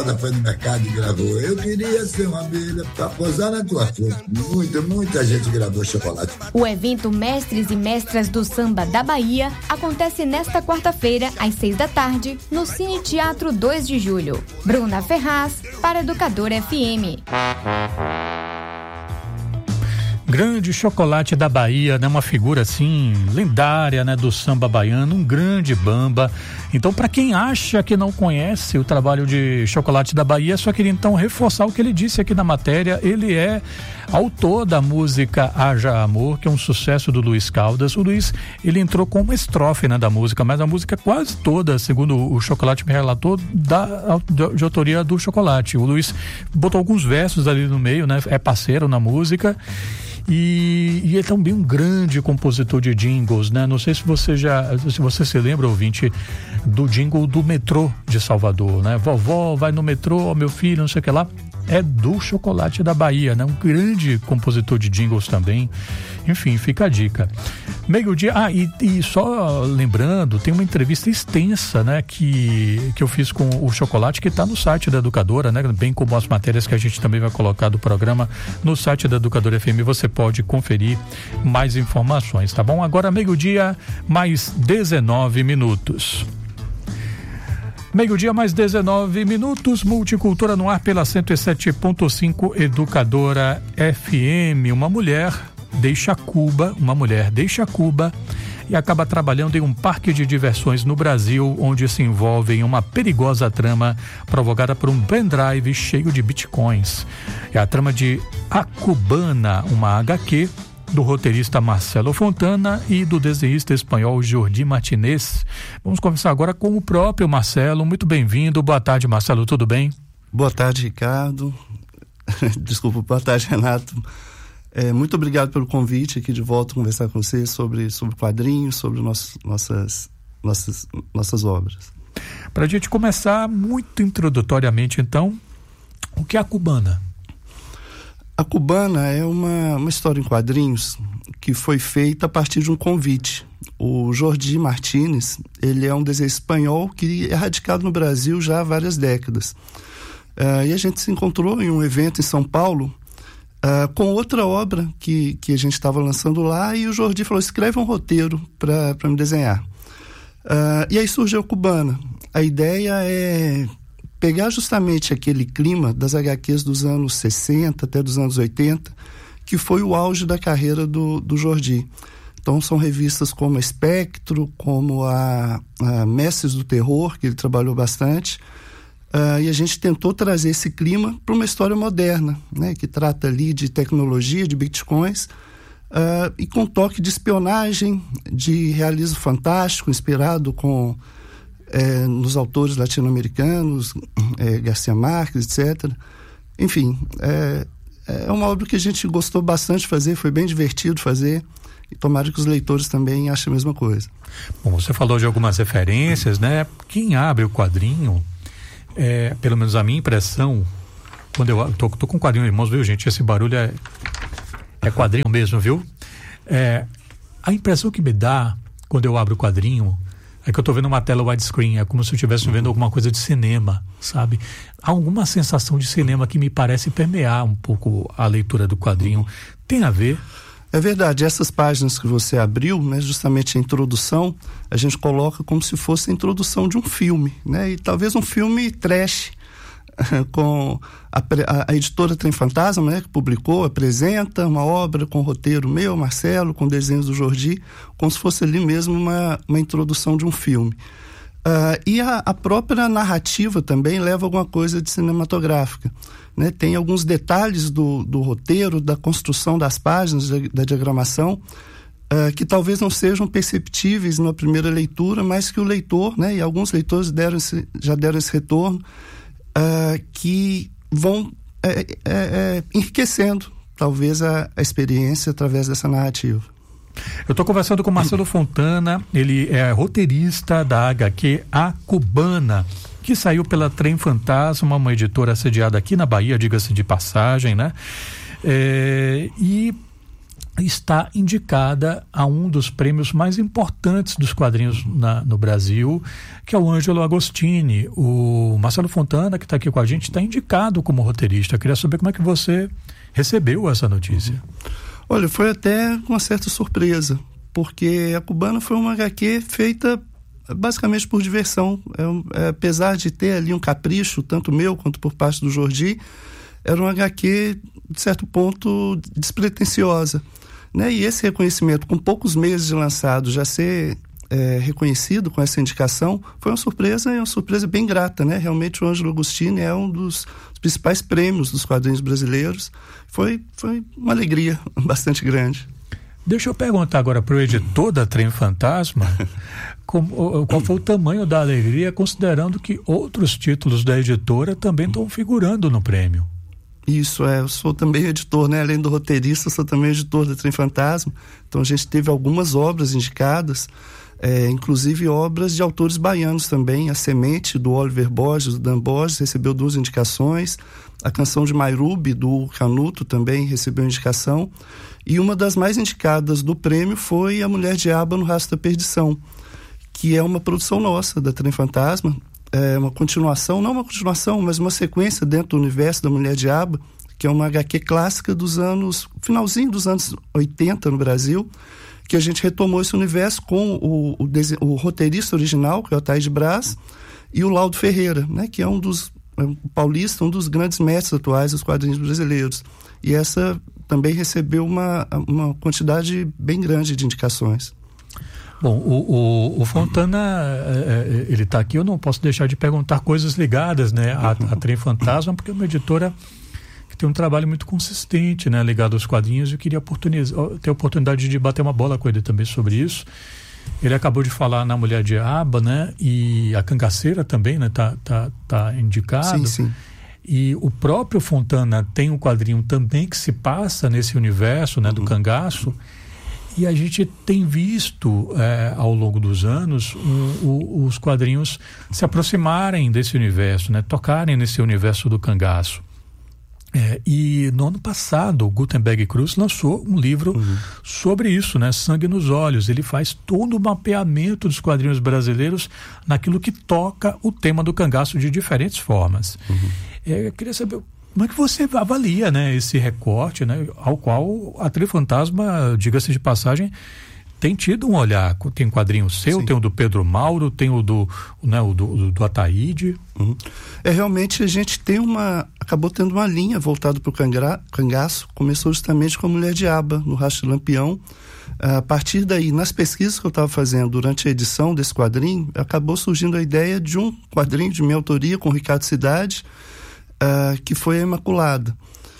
foi no mercado e gravou: eu queria ser uma abelha pra posar na tua flor. Muita gente gravou Chocolate. O evento Mestres e Mestras do Samba da Bahia acontece nesta quarta-feira, às 6h, no Cine Teatro 2 de Julho. Bruna Ferraz, para Educadora FM. Grande Chocolate da Bahia, né? Uma figura assim lendária, né? Do samba baiano, um grande bamba. Então, para quem acha que não conhece o trabalho de Chocolate da Bahia, só queria então reforçar o que ele disse aqui na matéria. Ele é autor da música Haja Amor, que é um sucesso do Luiz Caldas. O Luiz, ele entrou com uma estrofe, né, da música, mas a música quase toda, segundo o Chocolate me relatou, de autoria do Chocolate. O Luiz botou alguns versos ali no meio, né? É parceiro na música. E é também um grande compositor de jingles, né? Não sei se você se lembra, ouvinte, do jingle do metrô de Salvador, né? Vovó vai no metrô, meu filho, não sei o que lá. É do Chocolate da Bahia, né? Um grande compositor de jingles também. Enfim, fica a dica. Meio-dia, e só lembrando, tem uma entrevista extensa, né? Que eu fiz com o Chocolate, que está no site da Educadora, né? Bem como as matérias que a gente também vai colocar do programa no site da Educadora FM, você pode conferir mais informações, tá bom? Agora, meio-dia, mais 19 minutos. Meio-dia, mais 19 minutos, Multicultura no ar pela 107.5 Educadora FM. Uma mulher deixa Cuba e acaba trabalhando em um parque de diversões no Brasil, onde se envolve em uma perigosa trama provocada por um pendrive cheio de bitcoins. É a trama de A Cubana, uma HQ do roteirista Marcelo Fontana e do desenhista espanhol Jordi Martinez. Vamos conversar agora com o próprio Marcelo. Muito bem-vindo. Boa tarde, Marcelo. Tudo bem? Boa tarde, Ricardo. Desculpa, boa tarde, Renato. Muito obrigado pelo convite aqui de volta, conversar com você sobre quadrinhos, sobre nossas obras. Para a gente começar muito introdutoriamente, então, o que é A Cubana? A Cubana é uma história em quadrinhos que foi feita a partir de um convite. O Jordi Martinez, ele é um desenhista espanhol que é radicado no Brasil já há várias décadas. E a gente se encontrou em um evento em São Paulo com outra obra que a gente estava lançando lá, e o Jordi falou: escreve um roteiro para me desenhar. E aí surgiu a Cubana. A ideia é pegar justamente aquele clima das HQs dos anos 60 até dos anos 80, que foi o auge da carreira do Jordi. Então são revistas como a Espectro, como a Mestres do Terror, que ele trabalhou bastante, e a gente tentou trazer esse clima para uma história moderna, né, que trata ali de tecnologia, de bitcoins, e com toque de espionagem, de realismo fantástico, inspirado nos autores latino-americanos, Garcia Marques, etc. Enfim, é uma obra que a gente gostou bastante de fazer, foi bem divertido fazer, e tomara que os leitores também achem a mesma coisa. Bom, você falou de algumas referências, né? Quem abre o quadrinho, pelo menos a minha impressão, quando eu tô com o quadrinho em mãos, viu, gente? Esse barulho é quadrinho mesmo, viu? A impressão que me dá quando eu abro o quadrinho é que eu tô vendo uma tela widescreen, é como se eu estivesse vendo alguma coisa de cinema, sabe? Há alguma sensação de cinema que me parece permear um pouco a leitura do quadrinho. Tem a ver? É verdade, essas páginas que você abriu, né, justamente a introdução, a gente coloca como se fosse a introdução de um filme, né? E talvez um filme trash, com a editora Trem Fantasma, né, que publicou, apresenta uma obra com roteiro meu, Marcelo, com desenhos do Jordi, como se fosse ali mesmo uma introdução de um filme. E a própria narrativa também leva alguma coisa de cinematográfica, né? Tem alguns detalhes do roteiro, da construção das páginas, da diagramação, que talvez não sejam perceptíveis na primeira leitura, mas que o leitor, né, e alguns leitores já deram esse retorno, que vão enriquecendo talvez a experiência através dessa narrativa. Eu estou conversando com Marcelo Fontana, ele é roteirista da HQ A Cubana, que saiu pela Trem Fantasma, uma editora sediada aqui na Bahia, diga-se de passagem, né? E está indicada a um dos prêmios mais importantes dos quadrinhos no Brasil, que é o Ângelo Agostini. O Marcelo Fontana, que está aqui com a gente, está indicado como roteirista. Eu queria saber como é que você recebeu essa notícia. Olha, foi até uma certa surpresa, porque a Cubana foi uma HQ feita basicamente por diversão. Apesar de ter ali um capricho, tanto meu quanto por parte do Jordi, era uma HQ, de certo ponto, despretensiosa. Né? E esse reconhecimento, com poucos meses de lançado, já ser reconhecido com essa indicação, foi uma surpresa, e uma surpresa bem grata. Né? Realmente o Ângelo Agostini é um dos principais prêmios dos quadrinhos brasileiros. Foi uma alegria bastante grande. Deixa eu perguntar agora para o editor da Trem Fantasma qual foi o tamanho da alegria, considerando que outros títulos da editora também estão figurando no prêmio. Isso, eu sou também editor, né? Além do roteirista, eu sou também editor da Trem Fantasma. Então a gente teve algumas obras indicadas, inclusive obras de autores baianos também. A Semente, do Oliver Borges, do Dan Borges, recebeu 2 indicações. A Canção de Mairubi, do Canuto, também recebeu indicação. E uma das mais indicadas do prêmio foi A Mulher Diaba no Rastro da Perdição, que é uma produção nossa, da Trem Fantasma. É uma continuação, não uma continuação, mas uma sequência dentro do universo da Mulher Diaba, que é uma HQ clássica finalzinho dos anos 80 no Brasil, que a gente retomou esse universo com o roteirista original, que é o Ataíde Braz, e o Laudo Ferreira, né, que é um paulista, um dos grandes mestres atuais dos quadrinhos brasileiros. E essa também recebeu uma quantidade bem grande de indicações. Bom, o Fontana, ele está aqui, eu não posso deixar de perguntar coisas ligadas, né, à Trem Fantasma, porque é uma editora que tem um trabalho muito consistente, né, ligado aos quadrinhos, e eu queria ter a oportunidade de bater uma bola com ele também sobre isso. Ele acabou de falar na Mulher Diaba, né, e a Cangaceira também, né, tá indicado. Sim, sim. E o próprio Fontana tem um quadrinho também que se passa nesse universo, né, do cangaço. E a gente tem visto ao longo dos anos os quadrinhos se aproximarem desse universo, né? Tocarem nesse universo do cangaço. E no ano passado, o Gutenberg Cruz lançou um livro sobre isso, né? Sangue nos Olhos. Ele faz todo o mapeamento dos quadrinhos brasileiros naquilo que toca o tema do cangaço de diferentes formas. Eu queria saber como é que você avalia, né, esse recorte, né, ao qual a Trem Fantasma, diga-se de passagem, tem tido um olhar. Tem quadrinho seu, sim, tem o do Pedro Mauro, tem o do Ataíde. Realmente a gente acabou tendo uma linha voltada para o cangaço. Começou justamente com a Mulher Diaba, no Rastro de Lampião. A partir daí, nas pesquisas que eu estava fazendo durante a edição desse quadrinho, acabou surgindo a ideia de um quadrinho de minha autoria com o Ricardo Cidade, que foi a Imaculada.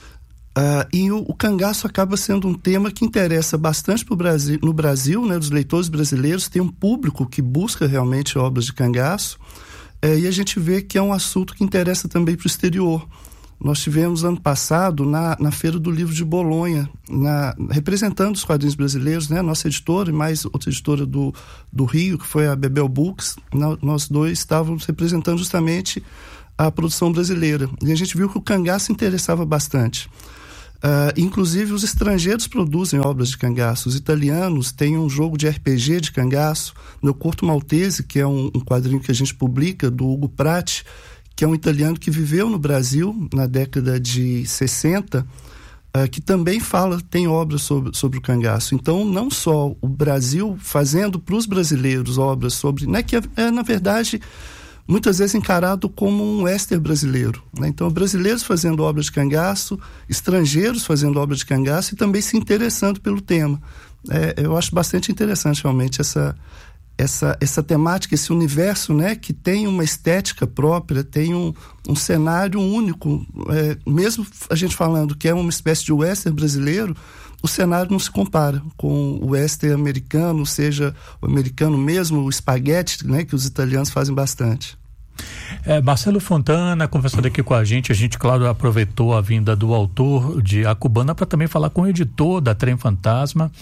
E o cangaço acaba sendo um tema que interessa bastante no Brasil, né, dos leitores brasileiros. Tem um público que busca realmente obras de cangaço, e a gente vê que é um assunto que interessa também para o exterior. Nós tivemos ano passado na Feira do Livro de Bolonha, representando os quadrinhos brasileiros, né, nossa editora e mais outra editora do Rio, que foi a Bebel Books. Nós dois estávamos representando justamente a produção brasileira. E a gente viu que o cangaço interessava bastante. Inclusive, os estrangeiros produzem obras de cangaço. Os italianos têm um jogo de RPG de cangaço. No Corto Maltese, que é um quadrinho que a gente publica, do Hugo Prati, que é um italiano que viveu no Brasil na década de 60, que também tem obras sobre o cangaço. Então, não só o Brasil fazendo para os brasileiros obras sobre... Né, que na verdade, muitas vezes encarado como um western brasileiro, né? Então, brasileiros fazendo obras de cangaço, estrangeiros fazendo obras de cangaço e também se interessando pelo tema. Eu acho bastante interessante, realmente, essa temática, esse universo, né, que tem uma estética própria, tem um cenário único. Mesmo a gente falando que é uma espécie de western brasileiro, o cenário não se compara com o western americano, seja o americano mesmo, o espaguete, né, que os italianos fazem bastante. Marcelo Fontana conversando aqui com a gente, claro, aproveitou a vinda do autor de A Cubana para também falar com o editor da Trem Fantasma.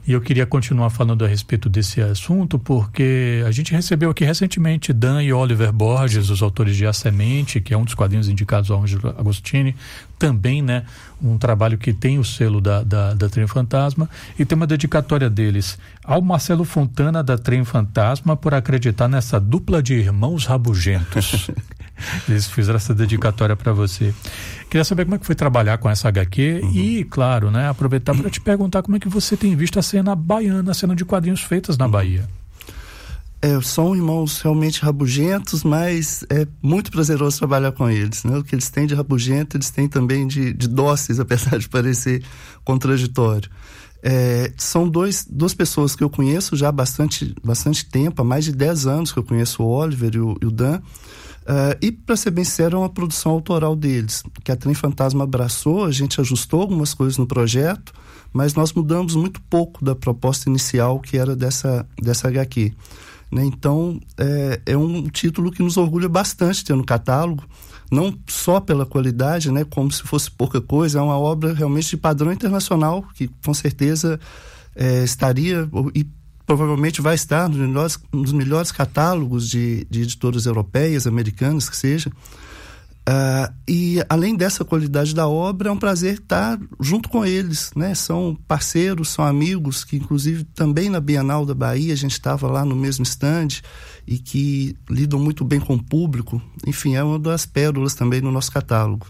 E eu queria continuar falando a respeito desse assunto, porque a gente recebeu aqui recentemente Dan e Oliver Borges, os autores de A Semente, que é um dos quadrinhos indicados ao Ângelo Agostini, também, né, um trabalho que tem o selo da Trem Fantasma, e tem uma dedicatória deles ao Marcelo Fontana, da Trem Fantasma, por acreditar nessa dupla de irmãos rabugentos. Eles fizeram essa dedicatória para você. Queria saber como é que foi trabalhar com essa HQ e, claro, né, aproveitar para te perguntar como é que você tem visto a cena baiana, a cena de quadrinhos feitas na Bahia. São irmãos realmente rabugentos, mas é muito prazeroso trabalhar com eles, né? O que eles têm de rabugento, eles têm também de dóceis, apesar de parecer contraditório. São duas pessoas que eu conheço já há bastante tempo, há mais de 10 anos que eu conheço o Oliver e o Dan. E, para ser bem sincero, é uma produção autoral deles, que a Trem Fantasma abraçou. A gente ajustou algumas coisas no projeto, mas nós mudamos muito pouco da proposta inicial, que era dessa HQ, né? Então, é um título que nos orgulha bastante ter no catálogo, não só pela qualidade, né, como se fosse pouca coisa. É uma obra realmente de padrão internacional, que com certeza estaria e provavelmente vai estar nos melhores catálogos de editoras europeias, americanas, que seja. E além dessa qualidade da obra, é um prazer estar junto com eles, né? São parceiros, são amigos, que inclusive também na Bienal da Bahia a gente estava lá no mesmo stand e que lidam muito bem com o público. Enfim, é uma das pérolas também no nosso catálogo.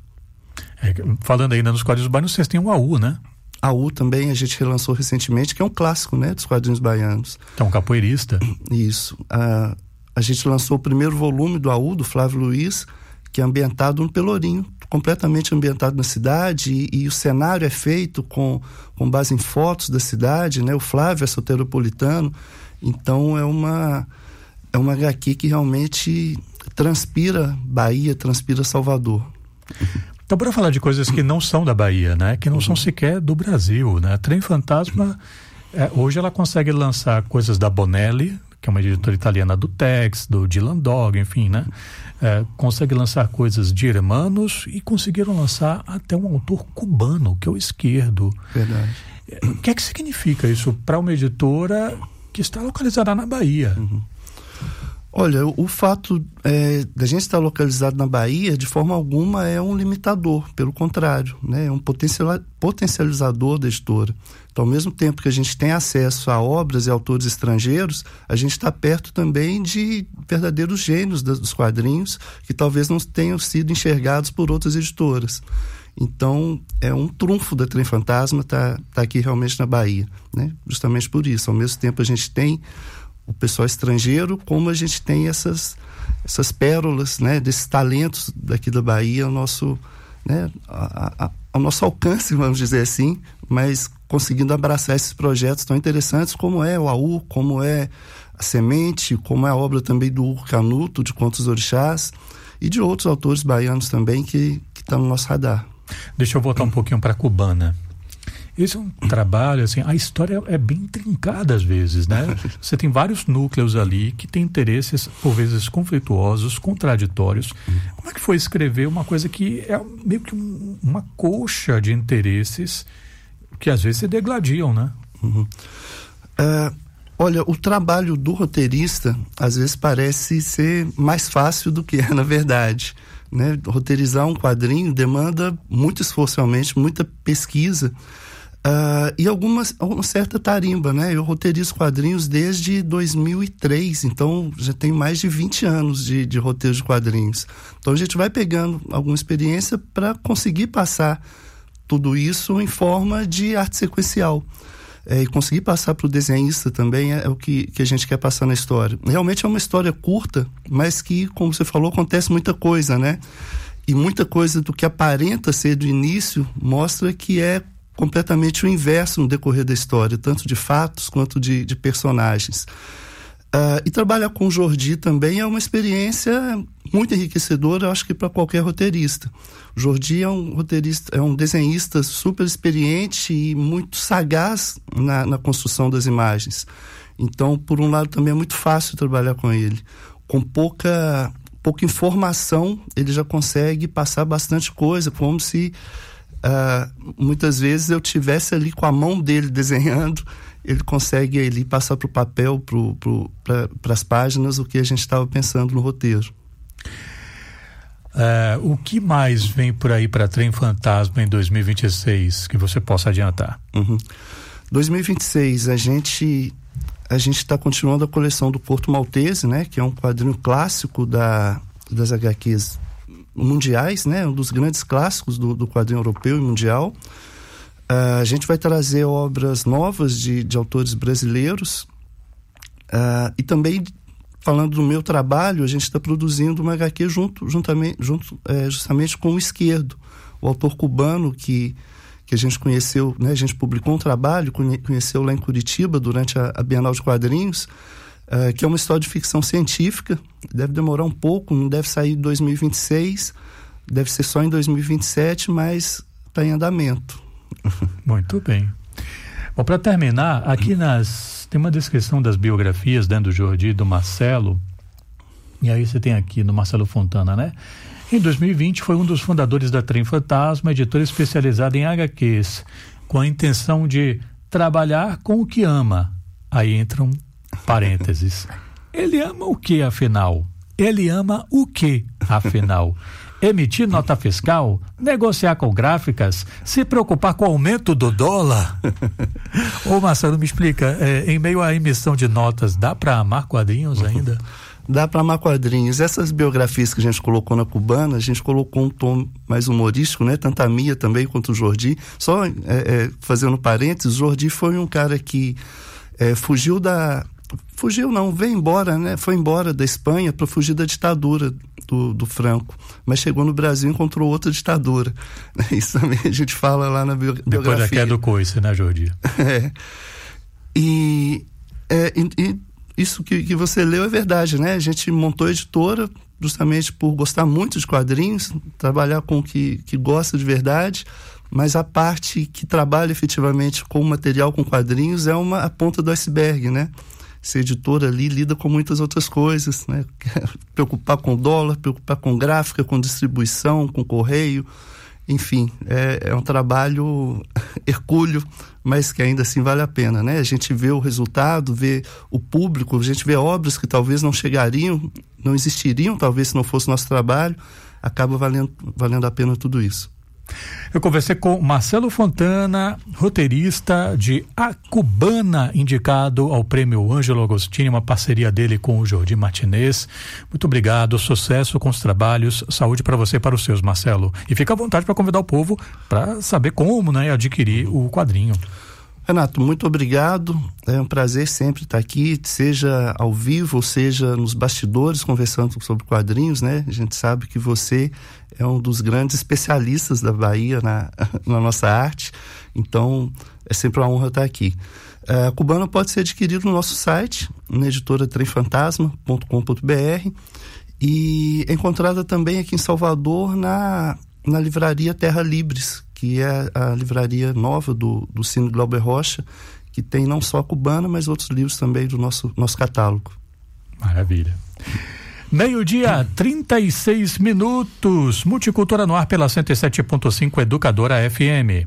Falando ainda nos quadrinhos baianos, vocês têm o AU, né? A U também a gente relançou recentemente, que é um clássico, né, dos quadrinhos baianos. Então, capoeirista. Isso. A gente lançou o primeiro volume do AU, do Flávio Luiz, que é ambientado no Pelourinho, completamente ambientado na cidade, e o cenário é feito com base em fotos da cidade, né? O Flávio é soteropolitano, então é uma HQ que realmente transpira Bahia, transpira Salvador. Então, para falar de coisas que não são da Bahia, né? Que não são sequer do Brasil, né? A Trem Fantasma, hoje ela consegue lançar coisas da Bonelli, que é uma editora italiana do Tex, do Dylan Dog, enfim, né? Consegue lançar coisas de Hermanos e conseguiram lançar até um autor cubano, que é o Esquerdo. Verdade. O que é que significa isso para uma editora que está localizada na Bahia? Olha, o fato da gente estar localizado na Bahia, de forma alguma, é um limitador, pelo contrário, né? É um potencializador da editora. Então, ao mesmo tempo que a gente tem acesso a obras e autores estrangeiros, a gente está perto também de verdadeiros gênios dos quadrinhos que talvez não tenham sido enxergados por outras editoras. Então, é um trunfo da Trem Fantasma tá aqui realmente na Bahia, né? Justamente por isso. Ao mesmo tempo, a gente tem o pessoal estrangeiro, como a gente tem essas pérolas, né, desses talentos daqui da Bahia ao nosso, né, ao nosso alcance, vamos dizer assim, mas conseguindo abraçar esses projetos tão interessantes como é o AU, como é A Semente, como é a obra também do Hugo Canuto, de Contos Orixás, e de outros autores baianos também que estão no nosso radar. Deixa eu voltar um pouquinho para a Cubana. Esse é um trabalho, assim, a história é bem trincada às vezes, né? Você tem vários núcleos ali que têm interesses, por vezes, conflituosos, contraditórios. Como é que foi escrever uma coisa que é meio que uma coxa de interesses que às vezes se degladiam, né? Olha, o trabalho do roteirista às vezes parece ser mais fácil do que é na verdade, né? Roteirizar um quadrinho demanda muito esforço, realmente, muita pesquisa. E uma certa tarimba, né? Eu roteirizo quadrinhos desde 2003, então já tenho mais de 20 anos de roteiro de quadrinhos. Então a gente vai pegando alguma experiência para conseguir passar tudo isso em forma de arte sequencial. E conseguir passar para o desenhista também é o que a gente quer passar na história. Realmente é uma história curta, mas que, como você falou, acontece muita coisa, né? E muita coisa do que aparenta ser do início mostra que é completamente o inverso no decorrer da história, tanto de fatos quanto de personagens. E trabalhar com o Jordi também é uma experiência muito enriquecedora, eu acho que para qualquer roteirista. O Jordi é um roteirista, é um desenhista super experiente e muito sagaz na construção das imagens. Então, por um lado, também é muito fácil trabalhar com ele. Com pouca informação, ele já consegue passar bastante coisa, como se muitas vezes eu tivesse ali com a mão dele desenhando ele consegue ali passar para o papel, para as páginas, o que a gente estava pensando no roteiro. O que mais vem por aí para Trem Fantasma em 2026 que você possa adiantar? 2026 a gente está continuando a coleção do Porto Maltese, né, que é um quadrinho clássico das HQs mundiais, né, um dos grandes clássicos do quadrinho europeu e mundial. A gente vai trazer obras novas de autores brasileiros, e também, falando do meu trabalho, a gente está produzindo uma HQ justamente com o Esquerdo, o autor cubano que a gente conheceu, né? A gente publicou um trabalho, conheceu lá em Curitiba durante a Bienal de Quadrinhos, que é uma história de ficção científica. Deve demorar um pouco, não deve sair em 2026, deve ser só em 2027, mas está em andamento. Muito bem. Bom, para terminar, aqui tem uma descrição das biografias dentro do Jordi e do Marcelo, e aí você tem aqui no Marcelo Fontana, né? Em 2020 foi um dos fundadores da Trem Fantasma, editora especializada em HQs, com a intenção de trabalhar com o que ama. Aí entram parênteses. Ele ama o que, afinal? Ele ama o que, afinal? Emitir nota fiscal, negociar com gráficas, se preocupar com o aumento do dólar? Ô Marcelo, me explica, em meio à emissão de notas, dá para amar quadrinhos ainda? Dá para amar quadrinhos. Essas biografias que a gente colocou na Cubana, a gente colocou um tom mais humorístico, né? Tanto a minha também quanto o Jordi. Só fazendo parênteses, o Jordi foi um cara que veio embora, né? Foi embora da Espanha para fugir da ditadura do Franco, mas chegou no Brasil e encontrou outra ditadura. Isso também a gente fala lá na biografia. Depois da queda do coice, né, Jordi? E isso que você leu é verdade, né? A gente montou a editora justamente por gostar muito de quadrinhos, trabalhar com o que gosta de verdade, mas a parte que trabalha efetivamente com material, com quadrinhos, é a ponta do iceberg, né? Ser editora ali lida com muitas outras coisas, né? Preocupar com dólar, preocupar com gráfica, com distribuição, com correio, enfim, é um trabalho hercúleo, mas que ainda assim vale a pena, né? A gente vê o resultado, vê o público, a gente vê obras que talvez não chegariam, não existiriam, talvez se não fosse nosso trabalho, acaba valendo a pena tudo isso. Eu conversei com Marcelo Fontana, roteirista de A Cubana, indicado ao prêmio Ângelo Agostini, uma parceria dele com o Jordi Martinez. Muito obrigado, sucesso com os trabalhos, saúde para você e para os seus, Marcelo. E fica à vontade para convidar o povo para saber como, né, adquirir o quadrinho. Renato, muito obrigado, é um prazer sempre estar aqui, seja ao vivo ou seja nos bastidores conversando sobre quadrinhos, né? A gente sabe que você é um dos grandes especialistas da Bahia na nossa arte, então é sempre uma honra estar aqui. A Cubana pode ser adquirido no nosso site, na editora tremfantasma.com.br, e é encontrada também aqui em Salvador na livraria Terra Libres, que é a livraria nova do Cine Glauber Rocha, que tem não só a Cubana, mas outros livros também do nosso catálogo. Maravilha. 12:36. Multicultura no ar pela 107.5 Educadora FM.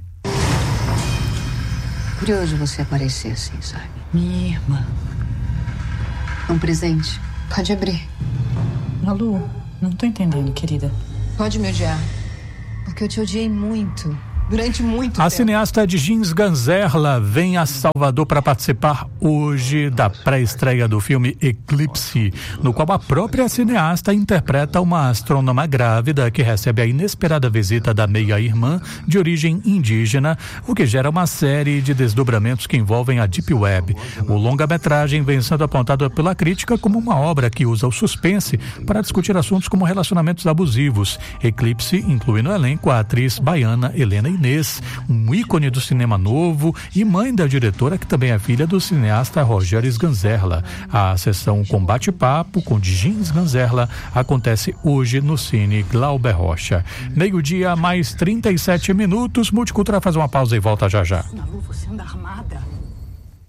Curioso você aparecer assim, sabe? Minha irmã. Um presente. Pode abrir. Malu, não tô entendendo, querida. Pode me odiar. Porque eu te odiei muito. Durante muito tempo. A cineasta de Jeans Ganzerla vem a Salvador para participar hoje da pré-estreia do filme Eclipse, no qual a própria cineasta interpreta uma astrônoma grávida que recebe a inesperada visita da meia-irmã de origem indígena, o que gera uma série de desdobramentos que envolvem a Deep Web. O longa-metragem vem sendo apontado pela crítica como uma obra que usa o suspense para discutir assuntos como relacionamentos abusivos. Eclipse inclui no elenco a atriz baiana Helena Inês, um ícone do cinema novo e mãe da diretora, que também é filha do cineasta Rogério Ganzerla. A sessão com bate-papo com Jeans Ganzerla acontece hoje no Cine Glauber Rocha. 12:37. Multicultura faz uma pausa e volta já já. Malu, você anda armada.